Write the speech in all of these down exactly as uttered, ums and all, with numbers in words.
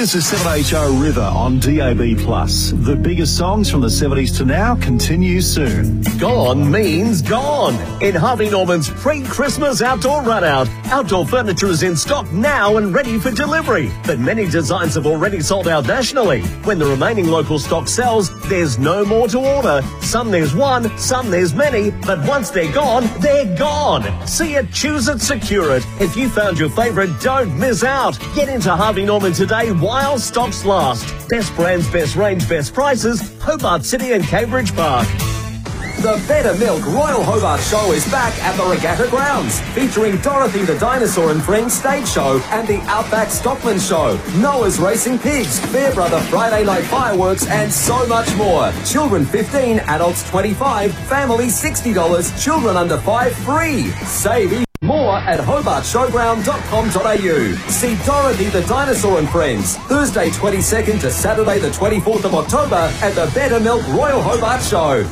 This is seven H O River on D A B plus. The biggest songs from the seventies to now continue soon. Gone means gone. In Harvey Norman's pre-Christmas outdoor run-out, outdoor furniture is in stock now and ready for delivery. But many designs have already sold out nationally. When the remaining local stock sells, there's no more to order. Some there's one, some there's many, but once they're gone, they're gone. See it, choose it, secure it. If you found your favourite, don't miss out. Get into Harvey Norman today while stocks last. Best brands, best range, best prices, Hobart City and Cambridge Park. The Better Milk Royal Hobart Show is back at the Regatta Grounds, featuring Dorothy the Dinosaur and Friends stage show and the Outback Stockman Show, Noah's Racing Pigs, Bear Brother Friday Night Fireworks, and so much more. Children fifteen, adults twenty-five, family sixty dollars, children under five free. Save even more at hobart showground dot com dot a u. See Dorothy the Dinosaur and Friends, Thursday twenty-second to Saturday the twenty-fourth of October at the Better Milk Royal Hobart Show.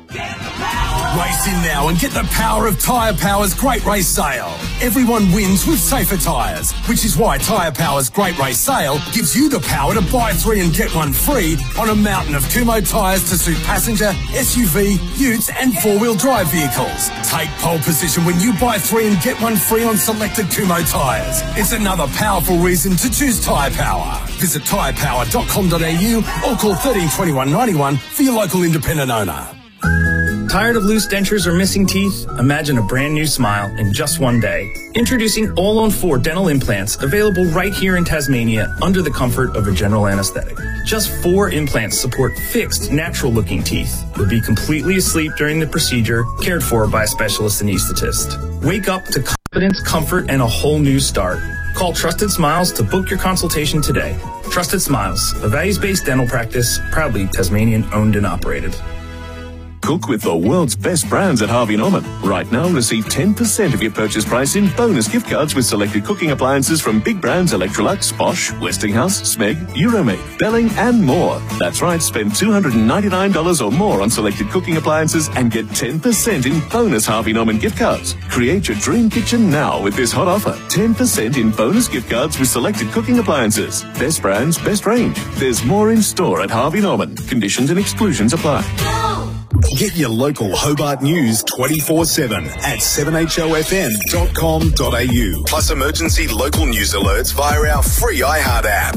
Race in now and get the power of Tyre Power's Great Race Sale. Everyone wins with safer tyres, which is why Tyre Power's Great Race Sale gives you the power to buy three and get one free on a mountain of Kumho tyres to suit passenger, S U V, utes and four-wheel drive vehicles. Take pole position when you buy three and get one free on selected Kumho tyres. It's another powerful reason to choose Tyre Power. Visit tyre power dot com dot a u or call thirteen twenty-one ninety-one for your local independent owner. Tired of loose dentures or missing teeth? Imagine a brand new smile in just one day. Introducing All on four dental implants, available right here in Tasmania under the comfort of a general anesthetic. Just four implants support fixed, natural-looking teeth. You'll be completely asleep during the procedure, cared for by a specialist anaesthetist. Wake up to confidence, comfort, and a whole new start. Call Trusted Smiles to book your consultation today. Trusted Smiles, a values-based dental practice, proudly Tasmanian-owned and operated. Cook with the world's best brands at Harvey Norman. Right now, receive ten percent of your purchase price in bonus gift cards with selected cooking appliances from big brands Electrolux, Bosch, Westinghouse, Smeg, Euromaid, Belling and more. That's right, spend two hundred ninety-nine dollars or more on selected cooking appliances and get ten percent in bonus Harvey Norman gift cards. Create your dream kitchen now with this hot offer. ten percent in bonus gift cards with selected cooking appliances. Best brands, best range. There's more in store at Harvey Norman. Conditions and exclusions apply. Get your local Hobart news twenty-four seven at seven h o f m dot com dot a u. Plus emergency local news alerts via our free iHeart app.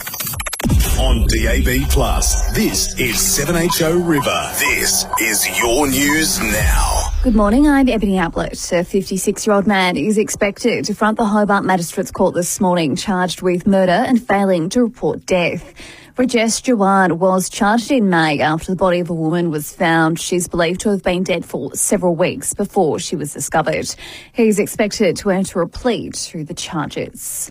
On D A B plus, this is seven H O River. This is your news now. Good morning, I'm Ebony Ablett. A fifty-six-year-old man is expected to front the Hobart Magistrates Court this morning, charged with murder and failing to report death. Rajesh Jawan was charged in May after the body of a woman was found. She's believed to have been dead for several weeks before she was discovered. He's expected to enter a plea to the charges.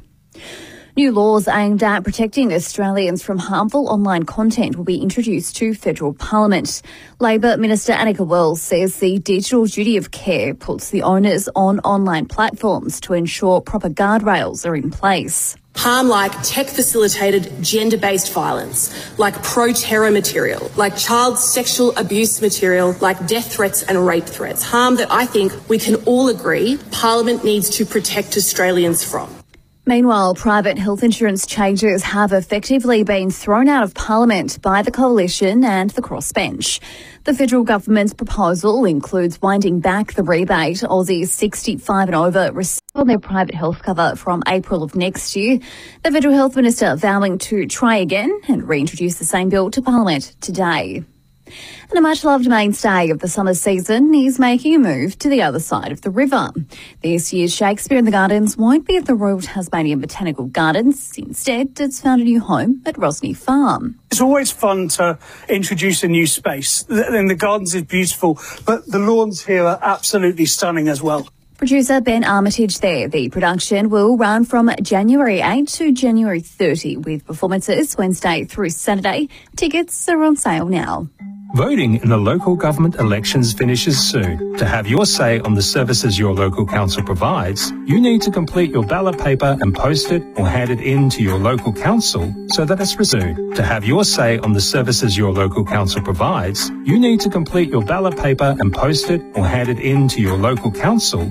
New laws aimed at protecting Australians from harmful online content will be introduced to federal parliament. Labor Minister Annika Wells says the digital duty of care puts the onus on online platforms to ensure proper guardrails are in place. Harm like tech-facilitated gender-based violence, like pro-terror material, like child sexual abuse material, like death threats and rape threats. Harm that I think we can all agree Parliament needs to protect Australians from. Meanwhile, private health insurance changes have effectively been thrown out of Parliament by the Coalition and the Crossbench. The federal government's proposal includes winding back the rebate Aussies sixty-five and over receive on their private health cover from April of next year. The Federal Health Minister vowing to try again and reintroduce the same bill to Parliament today. And a much-loved mainstay of the summer season is making a move to the other side of the river. This year's Shakespeare in the Gardens won't be at the Royal Tasmanian Botanical Gardens. Instead, it's found a new home at Rosny Farm. It's always fun to introduce a new space. And the gardens is beautiful, but the lawns here are absolutely stunning as well. Producer Ben Armitage there. The production will run from January eighth to January thirtieth with performances Wednesday through Saturday. Tickets are on sale now. Voting in the local government elections finishes soon. To have your say on the services your local council provides, you need to complete your ballot paper and post it or hand it in to your local council so that it's resumed. To have your say on the services your local council provides, you need to complete your ballot paper and post it or hand it in to your local council